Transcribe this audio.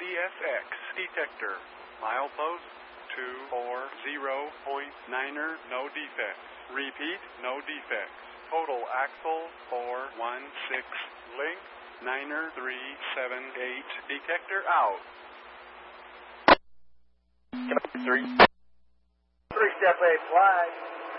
CSX detector. Milepost 240.9er, no defects. Repeat, no defects. Total axle 416. Link 9er 378. Detector out. 3 step A flag.